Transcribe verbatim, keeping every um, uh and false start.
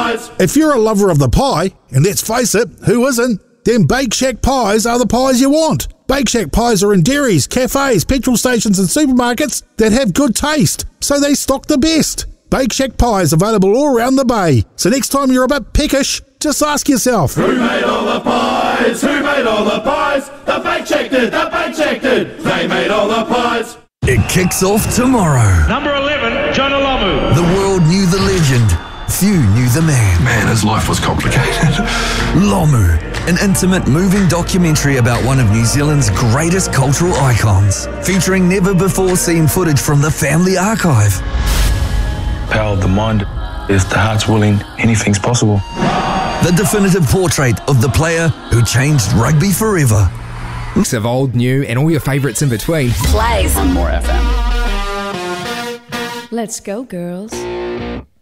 pies. If you're a lover of the pie, and let's face it, who isn't, then Bake Shack pies are the pies you want. Bake Shack pies are in dairies, cafes, petrol stations and supermarkets that have good taste, so they stock the best. Bake Shack pies available all around the bay. So next time you're a bit peckish, just ask yourself, who made all the pies? Who made all the pies? The Bake Shack did, the Bake Shack did. They made all the pies. It kicks off tomorrow. Number eleven, John Olomu. The world knew the legend. Few knew the man. Man, his life was complicated. Lomu, an intimate, moving documentary about one of New Zealand's greatest cultural icons, featuring never-before-seen footage from the family archive. Power of the mind. If the heart's willing, anything's possible. The definitive portrait of the player who changed rugby forever. Mix of old, new, and all your favourites in between. Plays on More F M. Let's go, girls.